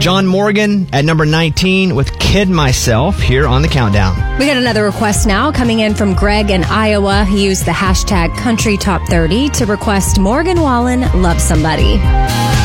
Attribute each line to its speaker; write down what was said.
Speaker 1: John Morgan at number 19 with Kid Myself here on the Countdown.
Speaker 2: We got another request now coming in from Greg in Iowa. He used the hashtag Country Top 30 to request Morgan Wallen, Love Somebody.